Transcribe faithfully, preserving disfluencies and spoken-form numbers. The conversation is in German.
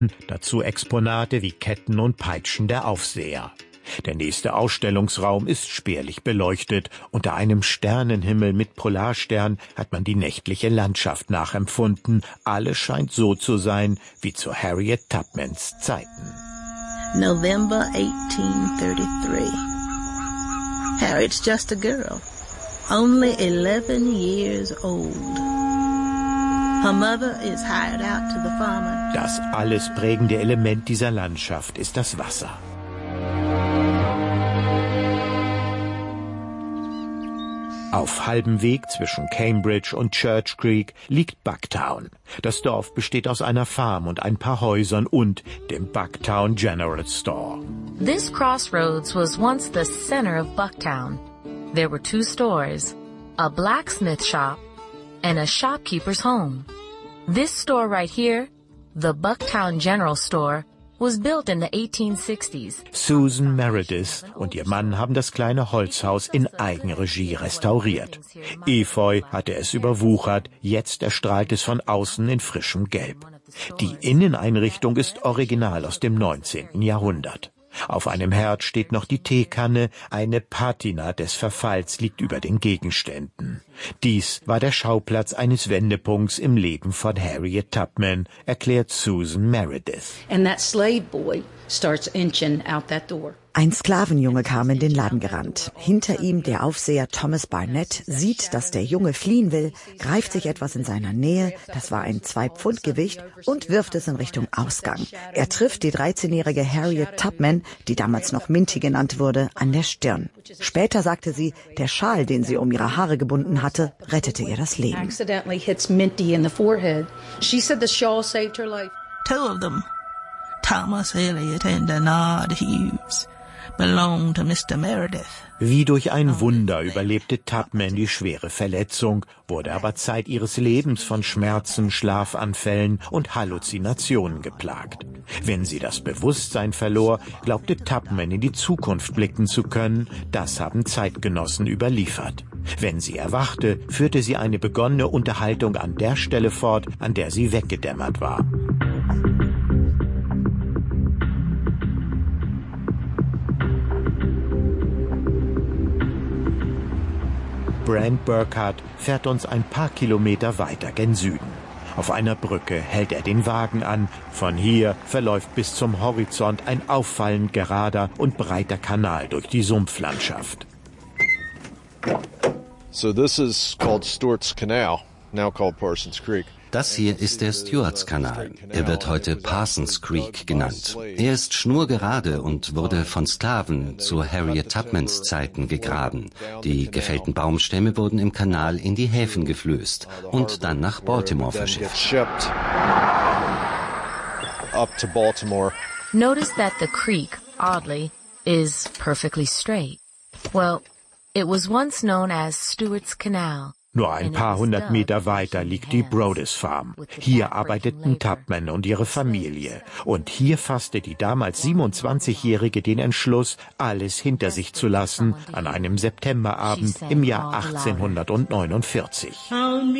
Dazu Exponate wie Ketten und Peitschen der Aufseher. Der nächste Ausstellungsraum ist spärlich beleuchtet. Unter einem Sternenhimmel mit Polarstern hat man die nächtliche Landschaft nachempfunden. Alles scheint so zu sein wie zu Harriet Tubmans Zeiten. November eighteen thirty-three. Harriet's just a girl, only eleven years old. Her mother is hired out to the farmer. Das alles prägende Element dieser Landschaft ist das Wasser. Auf halbem Weg zwischen Cambridge und Church Creek liegt Bucktown. Das Dorf besteht aus einer Farm und ein paar Häusern und dem Bucktown General Store. This crossroads was once the center of Bucktown. There were two stores, a blacksmith shop and a shopkeeper's home. This store right here, the Bucktown General Store, was built in the eighteen sixties. Susan Meredith und ihr Mann haben das kleine Holzhaus in Eigenregie restauriert. Efeu hatte es überwuchert, jetzt erstrahlt es von außen in frischem Gelb. Die Inneneinrichtung ist original aus dem neunzehnten Jahrhundert. Auf einem Herd steht noch die Teekanne, eine Patina des Verfalls liegt über den Gegenständen. Dies war der Schauplatz eines Wendepunkts im Leben von Harriet Tubman, erklärt Susan Meredith. And that slave boy starts inching out that door. Ein Sklavenjunge kam in den Laden gerannt. Hinter ihm der Aufseher Thomas Barnett sieht, dass der Junge fliehen will, greift sich etwas in seiner Nähe, das war ein Zwei-Pfund-Gewicht, und wirft es in Richtung Ausgang. Er trifft die dreizehnjährige Harriet Tubman, die damals noch Minty genannt wurde, an der Stirn. Später sagte sie, der Schal, den sie um ihre Haare gebunden hatte, rettete ihr das Leben. Accidentally hits Minty in the forehead. She said the shawl saved her life. Two of them, Thomas Elliot and Denard Hughes, belonged to Mister Meredith. Wie durch ein Wunder überlebte Tubman die schwere Verletzung, wurde aber Zeit ihres Lebens von Schmerzen, Schlafanfällen und Halluzinationen geplagt. Wenn sie das Bewusstsein verlor, glaubte Tubman in die Zukunft blicken zu können. Das haben Zeitgenossen überliefert. Wenn sie erwachte, führte sie eine begonnene Unterhaltung an der Stelle fort, an der sie weggedämmert war. Brent Burkhardt fährt uns ein paar Kilometer weiter gen Süden. Auf einer Brücke hält er den Wagen an. Von hier verläuft bis zum Horizont ein auffallend gerader und breiter Kanal durch die Sumpflandschaft. So this is called Stewart's Canal, now called Parsons Creek. Das hier ist der Stewarts-Kanal. Er wird heute Parsons Creek genannt. Er ist schnurgerade und wurde von Sklaven zu Harriet Tubmans Zeiten gegraben. Die gefällten Baumstämme wurden im Kanal in die Häfen geflößt und dann nach Baltimore verschifft. Notice that the creek, oddly, is perfectly straight. Well, it was once known as Stewart's Canal. Nur ein paar hundert Meter weiter liegt die Brodess Farm. Hier arbeiteten Tubman und ihre Familie. Und hier fasste die damals siebenundzwanzigjährige den Entschluss, alles hinter sich zu lassen, an einem Septemberabend im Jahr achtzehnhundertneunundvierzig.